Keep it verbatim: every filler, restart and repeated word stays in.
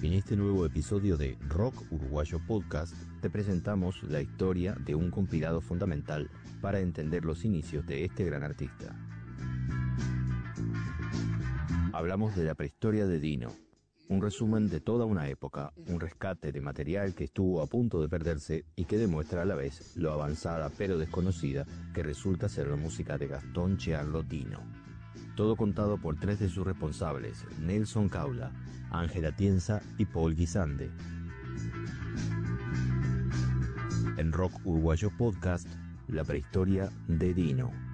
En este nuevo episodio de Rock Uruguayo Podcast te presentamos la historia de un compilado fundamental para entender los inicios de este gran artista. Hablamos de la prehistoria de Dino, un resumen de toda una época, un rescate de material que estuvo a punto de perderse y que demuestra a la vez lo avanzada pero desconocida que resulta ser la música de Gastón Chearlo Dino. Todo contado por tres de sus responsables, Nelson Caula, Ángel Atienza y Paul Guisande. En Rock Uruguayo Podcast, la prehistoria de Dino.